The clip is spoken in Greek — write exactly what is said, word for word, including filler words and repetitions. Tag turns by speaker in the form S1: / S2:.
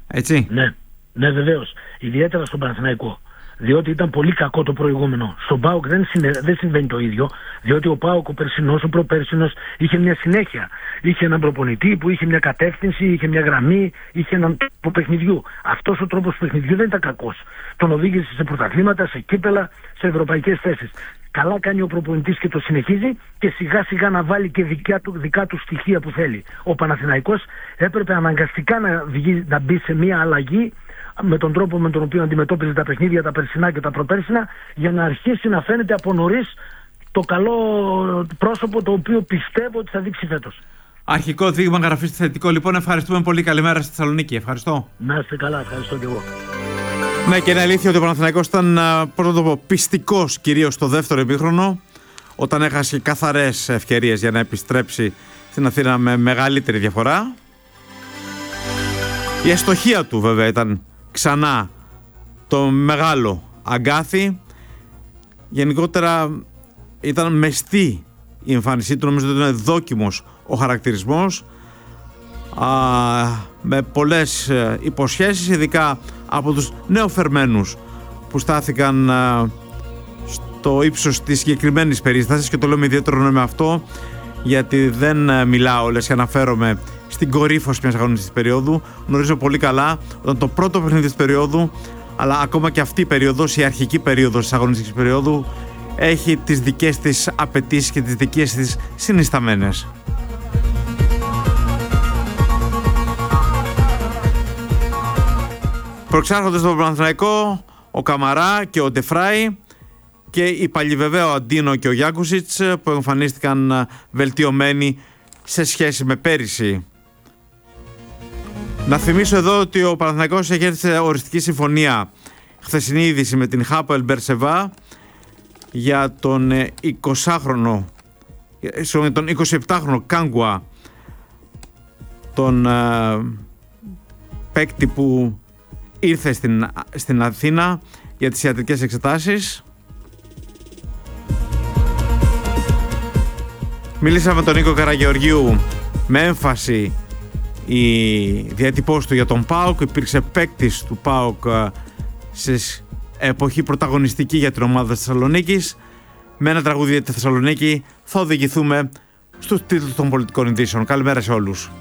S1: Έτσι.
S2: Ναι, ναι βεβαίως. Ιδιαίτερα στον Παναθηναϊκό. Διότι ήταν πολύ κακό το προηγούμενο. Στον ΠΑΟΚ δεν, συνε... δεν συμβαίνει το ίδιο. Διότι ο ΠΑΟΚ ο περσινός, ο προπέρσινος είχε μια συνέχεια. Είχε έναν προπονητή που είχε μια κατεύθυνση, είχε μια γραμμή, είχε έναν τρόπο παιχνιδιού. Αυτός ο τρόπος παιχνιδιού δεν ήταν κακός. Τον οδήγησε σε πρωταθλήματα, σε κύπελα, σε ευρωπαϊκές θέσεις. Καλά κάνει ο προπονητής και το συνεχίζει και σιγά σιγά να βάλει και δικά του, δικά του στοιχεία που θέλει. Ο Παναθηναϊκός έπρεπε αναγκαστικά να, βγει, να μπει σε μια αλλαγή με τον τρόπο με τον οποίο αντιμετώπιζε τα παιχνίδια τα περσινά και τα προπέρσινα, για να αρχίσει να φαίνεται από νωρίς το καλό πρόσωπο το οποίο πιστεύω ότι θα δείξει φέτος.
S1: Αρχικό δείγμα γραφής θετικό. Λοιπόν, ευχαριστούμε πολύ. Καλημέρα στη Θεσσαλονίκη. Ευχαριστώ.
S2: Να είστε καλά, ευχαριστώ και εγώ.
S1: Ναι, και είναι αλήθεια ότι ο Παναθηναϊκός ήταν, πώς να το πω, πιστικός κυρίως στο δεύτερο ημίχρονο, όταν έχασε καθαρές ευκαιρίες για να επιστρέψει στην Αθήνα με μεγαλύτερη διαφορά. Η αστοχία του βέβαια ήταν ξανά το μεγάλο αγκάθι. Γενικότερα ήταν μεστή η εμφάνισή του, νομίζω ότι ήταν δόκιμος ο χαρακτηρισμός, α, με πολλές υποσχέσεις, ειδικά από τους νεοφερμένους που στάθηκαν α, στο ύψος της συγκεκριμένης περίστασης, και το λέω με ιδιαίτερο νόημα αυτό, γιατί δεν α, μιλάω λες και αναφέρομαι στην κορύφωση μιας αγωνιστικής περίοδου. Γνωρίζω πολύ καλά όταν το πρώτο παιχνίδι της περίοδου, αλλά ακόμα και αυτή η περίοδος, η αρχική περίοδος της αγωνιστικής περίοδου, έχει τις δικές της απαιτήσεις και τις δικές της συνισταμένες. Προξάρχοντες στο Παναθηναϊκό, ο Καμαρά και ο Ντεφράι, και οι παλιβεβαία ο Αντίνο και ο Γιάκουσιτς, που εμφανίστηκαν βελτιωμένοι σε σχέση με πέρυσι. Να θυμίσω εδώ ότι ο Παναθηναϊκός έχει έρθει σε οριστική συμφωνία, χθεσινή είδηση, με την Χάπολ Μπερσεβά για τον εικοσάχρονο, τον εικοσιεπτάχρονο Κάγκουα, τον ε, παίκτη που ήρθε στην, στην Αθήνα για τις ιατρικές εξετάσεις. Μίλησα με τον Νίκο Καραγεωργίου με έμφαση η διατυπώση του για τον ΠΑΟΚ. Υπήρξε παίκτης του ΠΑΟΚ σε εποχή πρωταγωνιστική για την ομάδα της Θεσσαλονίκης. Με ένα τραγούδι για τη Θεσσαλονίκη θα οδηγηθούμε στους τίτλους των πολιτικών ειδήσεων. Καλημέρα σε όλους.